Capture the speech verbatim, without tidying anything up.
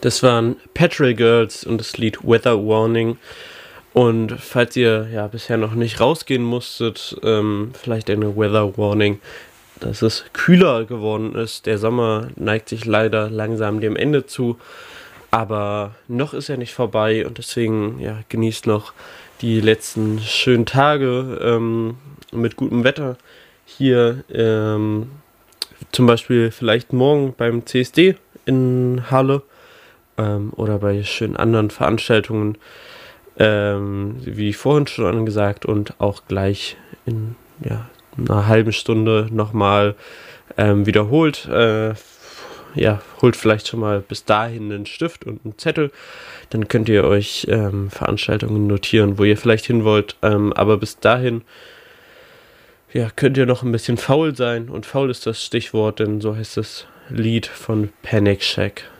Das waren Petrol Girls und das Lied Weather Warning. Und falls ihr ja bisher noch nicht rausgehen musstet, ähm, vielleicht eine Weather Warning, dass es kühler geworden ist. Der Sommer neigt sich leider langsam dem Ende zu, aber noch ist er nicht vorbei und deswegen ja, genießt noch die letzten schönen Tage ähm, mit gutem Wetter hier. Ähm, zum Beispiel vielleicht morgen beim C S D in Halle ähm, oder bei schönen anderen Veranstaltungen, ähm, wie vorhin schon angesagt, und auch gleich in ja, einer halben Stunde nochmal ähm, wiederholt. Äh, ja, holt vielleicht schon mal bis dahin einen Stift und einen Zettel. Dann könnt ihr euch ähm, Veranstaltungen notieren, wo ihr vielleicht hin wollt. Ähm, aber bis dahin ja, könnt ihr noch ein bisschen faul sein. Und faul ist das Stichwort, denn so heißt das Lied von Panic Shack.